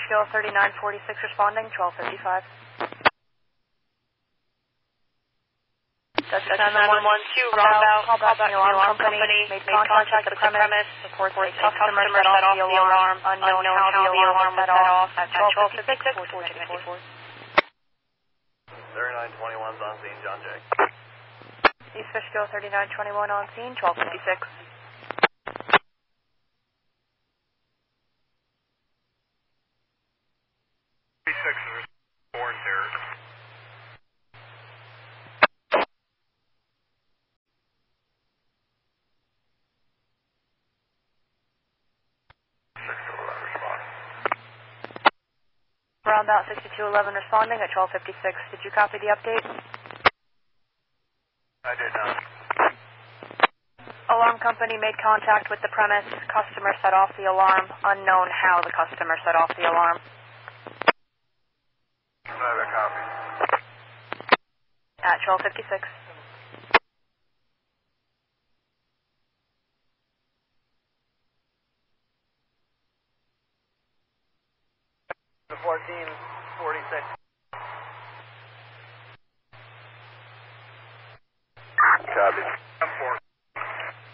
Fishkill 3946 responding, 1255. Dutch 911, call back from the alarm company, made contact with the premise, reports a customer set off the alarm, unknown how the alarm was set off at 1256, 4254. 3921's on scene, John Jay. East Fishkill 3921 on scene, 1256. 4 there. Roundabout 6211 responding at 1256. Did you copy the update? I did not. Alarm company made contact with the premise. Customer set off the alarm. Unknown how the customer set off the alarm. I have a copy. At 1256. The 1446. Copy.